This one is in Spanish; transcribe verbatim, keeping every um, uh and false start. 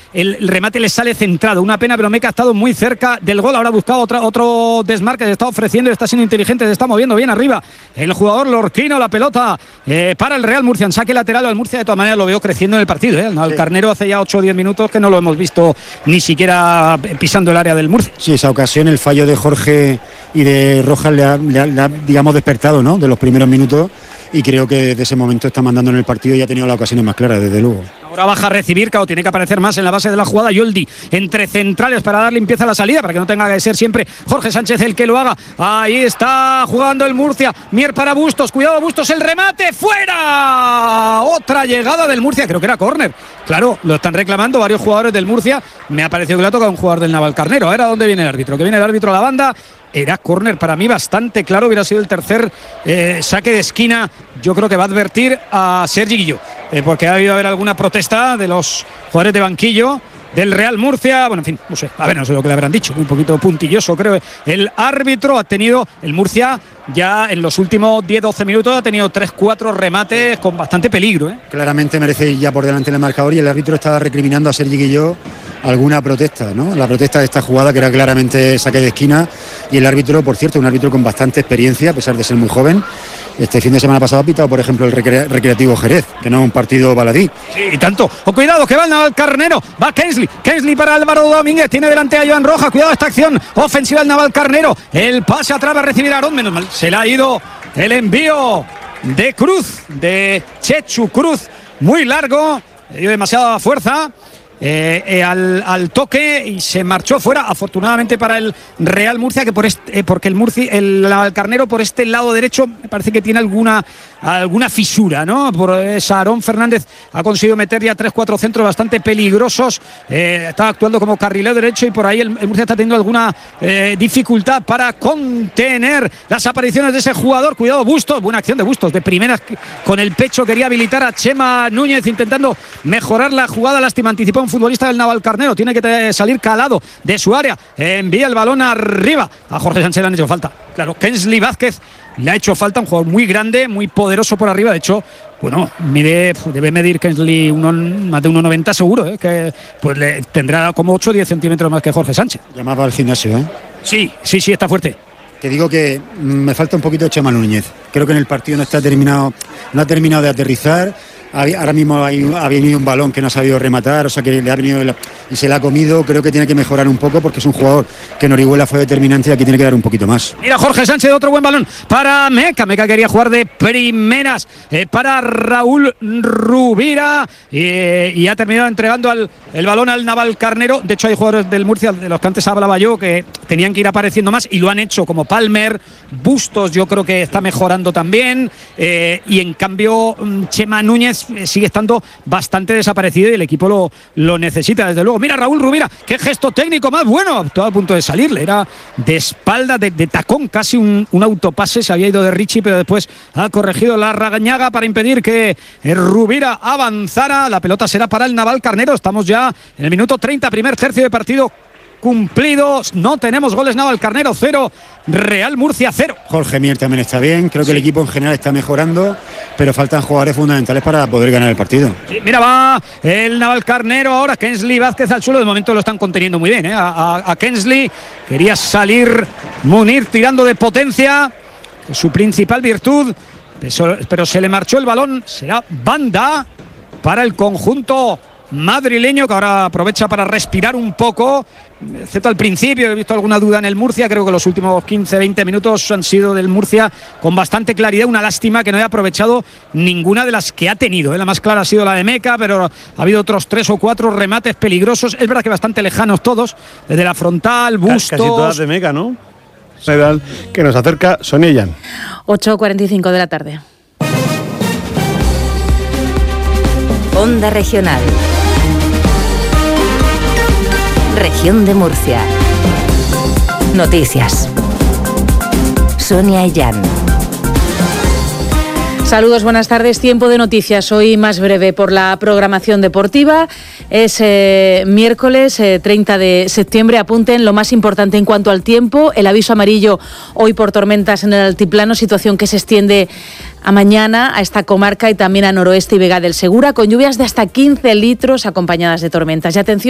el, el remate le sale centrado. Una pena, pero Meca ha estado muy cerca del gol. Ahora ha buscado otra, otro desmarque, se está ofreciendo, está siendo inteligente, se está moviendo bien arriba. El jugador lorquino, la pelota eh, para el Real Murcia, en saque lateral. El Murcia de todas maneras lo veo creciendo en el partido. ¿eh? El Carnero hace ya ocho o diez minutos que no lo hemos visto ni siquiera pisando el área del Murcia. Sí, esa ocasión, el fallo de Jorge y de Rojas le ha, le ha, le ha digamos, despertado, ¿no?, de los primeros minutos, y creo que desde ese momento está mandando en el partido y ha tenido las ocasiones más claras, desde luego. Ahora baja a recibir, Cao, tiene que aparecer más en la base de la jugada. Yoldi entre centrales para dar limpieza a la salida, para que no tenga que ser siempre Jorge Sánchez el que lo haga. Ahí está jugando el Murcia. Mier para Bustos, cuidado Bustos, el remate, ¡fuera! Otra llegada del Murcia, creo que era córner. Claro, lo están reclamando varios jugadores del Murcia. Me ha parecido que le ha tocado un jugador del Navalcarnero. Ahora, ¿dónde viene el árbitro? Que viene el árbitro a la banda. Era córner, para mí bastante claro, hubiera sido el tercer eh, saque de esquina. Yo creo que va a advertir a Sergi Guilló, eh, porque ha habido haber alguna protesta de los jugadores de banquillo del Real Murcia. Bueno, en fin, no sé, a ver, no sé lo que le habrán dicho, un poquito puntilloso creo. El árbitro ha tenido, el Murcia ya en los últimos diez doce minutos ha tenido tres cuatro remates con bastante peligro. ¿eh? Claramente merece ir ya por delante del marcador, y el árbitro estaba recriminando a Sergi Guilló alguna protesta, ¿no? La protesta de esta jugada, que era claramente saque de esquina, y el árbitro, por cierto, un árbitro con bastante experiencia, a pesar de ser muy joven. Este fin de semana pasado ha pitado, por ejemplo, el Recre- Recreativo Jerez, que no es un partido baladí. Sí, y tanto. O cuidado, que va el Navalcarnero. Va Kensley. Kensley para Álvaro Domínguez. Tiene delante a Joan Rojas. Cuidado esta acción ofensiva del Navalcarnero. El pase atrás va a recibir a Aarón. Menos mal. Se le ha ido el envío de Cruz, de Chechu Cruz. Muy largo. Le dio demasiada fuerza. Eh, eh, al, al toque y se marchó fuera, afortunadamente para el Real Murcia, que por este, eh, porque el Murcia, el Carnero por este lado derecho me parece que tiene alguna alguna fisura, ¿no? Por esa Aarón Fernández ha conseguido meter ya tres cuatro centros bastante peligrosos, eh, está actuando como carrilero derecho, y por ahí el, el Murcia está teniendo alguna eh, dificultad para contener las apariciones de ese jugador. Cuidado Bustos, buena acción de Bustos, de primeras con el pecho quería habilitar a Chema Núñez, intentando mejorar la jugada. Lástima, anticipó un futbolista del Navalcarnero, tiene que salir calado de su área, envía el balón arriba. A Jorge Sánchez le han hecho falta, claro. Kensley Vázquez le ha hecho falta, un jugador muy grande, muy poderoso por arriba. De hecho, bueno, mide, debe medir Kensley uno, más de uno noventa seguro, ¿eh? Que pues le tendrá como ocho o diez centímetros más que Jorge Sánchez. Llamaba al gimnasio, ¿eh? Sí, sí, sí, está fuerte. Te digo que me falta un poquito de Chema Núñez. Creo que en el partido no está terminado, no ha terminado de aterrizar. Ahora mismo hay, ha venido un balón que no ha sabido rematar, o sea que le ha venido la, y se le ha comido. Creo que tiene que mejorar un poco, porque es un jugador que en Orihuela fue determinante y aquí tiene que dar un poquito más. Mira Jorge Sánchez, otro buen balón para Meca. Meca quería jugar de primeras eh, para Raúl Rubira, eh, y ha terminado entregando al, el balón al Navalcarnero. De hecho hay jugadores del Murcia, de los que antes hablaba yo, que tenían que ir apareciendo más y lo han hecho, como Palmer, Bustos, yo creo que está mejorando también, eh, y en cambio Chema Núñez sigue estando bastante desaparecido y el equipo lo, lo necesita, desde luego. Mira Raúl Rubira, qué gesto técnico más bueno, todo a punto de salirle, era de espalda, de, de tacón, casi un, un autopase, se había ido de Richie, pero después ha corregido la ragañaga para impedir que Rubira avanzara. La pelota será para el Navalcarnero. Estamos ya en el minuto treinta, primer tercio de partido cumplidos. No tenemos goles. Navalcarnero cero, Real Murcia cero. Jorge Mier también está bien, creo que sí. El equipo en general está mejorando, pero faltan jugadores fundamentales para poder ganar el partido. Sí, mira, va el Navalcarnero ahora. Kensley Vázquez al suelo, de momento lo están conteniendo muy bien, ¿eh? a, a, a Kensley. Quería salir Munir tirando de potencia, su principal virtud, pero, pero se le marchó el balón. Será banda para el conjunto madrileño, que ahora aprovecha para respirar un poco, excepto al principio. He visto alguna duda en el Murcia. Creo que los últimos quince veinte minutos han sido del Murcia con bastante claridad. Una lástima que no haya aprovechado ninguna de las que ha tenido, ¿eh? La más clara ha sido la de Meca, pero ha habido otros tres o cuatro remates peligrosos, es verdad que bastante lejanos todos, desde la frontal, Bustos. Casi todas de Meca, ¿no? Que nos acerca Sonia Jan. ocho cuarenta y cinco de la tarde. Onda Regional. Región de Murcia. Noticias. Sonia Jan. Saludos, buenas tardes. Tiempo de noticias. Hoy más breve por la programación deportiva. Es eh, miércoles eh, treinta de septiembre. Apunten lo más importante en cuanto al tiempo. El aviso amarillo hoy por tormentas en el altiplano, situación que se extiende a mañana a esta comarca y también a noroeste y Vega del Segura, con lluvias de hasta quince litros acompañadas de tormentas. Y atención.